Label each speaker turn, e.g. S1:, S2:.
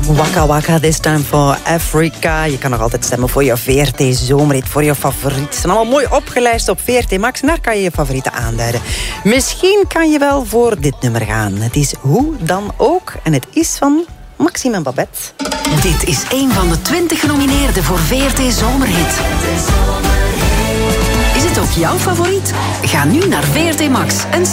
S1: Waka Waka, this time for Africa. Je kan nog altijd stemmen voor je VRT Zomerhit, voor je favoriet. Ze zijn allemaal mooi opgelijst op VRT Max en daar kan je je favorieten aanduiden. Misschien kan je wel voor dit nummer gaan. Het is Hoe dan ook en het is van Maxime en Babette.
S2: Dit is een van de 20 genomineerden voor VRT Zomerhit. Is het ook jouw favoriet? Ga nu naar VRT Max en